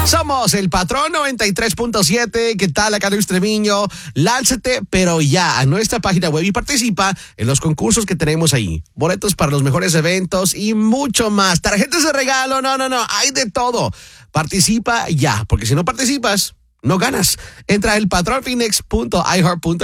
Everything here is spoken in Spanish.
Somos el Patrón 93.7. ¿Qué tal, acá Luis Treviño? Lánzate, pero ya, a nuestra página web y participa en los concursos que tenemos ahí. Boletos para los mejores eventos y mucho más. Tarjetas de regalo, no, hay de todo. Participa ya, porque si no participas, no ganas. Entra a elpatronphoenix.iheart.com.